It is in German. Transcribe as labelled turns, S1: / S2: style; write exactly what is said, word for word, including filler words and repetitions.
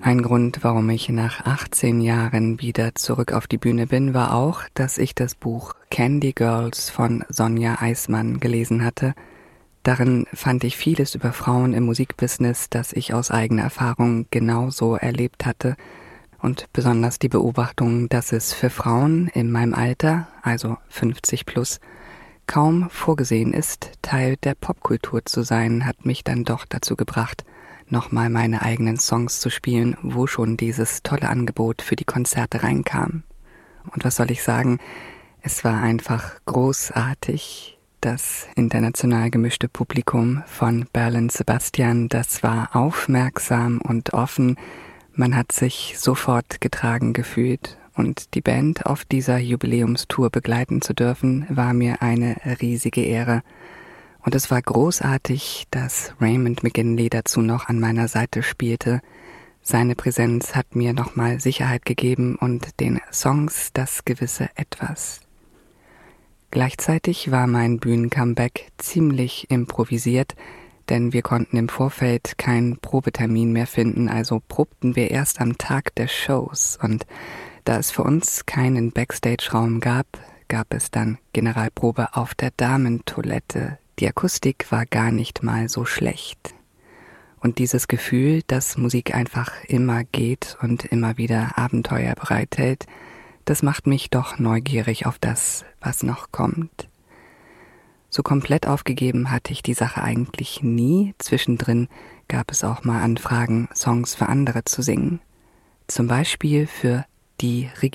S1: Ein Grund, warum ich nach achtzehn Jahren wieder zurück auf die Bühne bin, war auch, dass ich das Buch Candy Girls von Sonja Eismann gelesen hatte. Darin fand ich vieles über Frauen im Musikbusiness, das ich aus eigener Erfahrung genauso erlebt hatte. Und besonders die Beobachtung, dass es für Frauen in meinem Alter, also fünfzig plus, kaum vorgesehen ist, Teil der Popkultur zu sein, hat mich dann doch dazu gebracht, nochmal meine eigenen Songs zu spielen, wo schon dieses tolle Angebot für die Konzerte reinkam. Und was soll ich sagen, es war einfach großartig. Das international gemischte Publikum von Berlin Sebastian, das war aufmerksam und offen. Man hat sich sofort getragen gefühlt. Und die Band auf dieser Jubiläumstour begleiten zu dürfen, war mir eine riesige Ehre. Und es war großartig, dass Raymond McGinley dazu noch an meiner Seite spielte. Seine Präsenz hat mir nochmal Sicherheit gegeben und den Songs das gewisse Etwas. Gleichzeitig war mein Bühnencomeback ziemlich improvisiert, denn wir konnten im Vorfeld keinen Probetermin mehr finden, also probten wir erst am Tag der Shows. Und da es für uns keinen Backstage-Raum gab, gab es dann Generalprobe auf der Damentoilette. Die Akustik war gar nicht mal so schlecht. Und dieses Gefühl, dass Musik einfach immer geht und immer wieder Abenteuer bereithält, das macht mich doch neugierig auf das, was noch kommt. So komplett aufgegeben hatte ich die Sache eigentlich nie. Zwischendrin gab es auch mal Anfragen, Songs für andere zu singen. Zum Beispiel für die Regierung.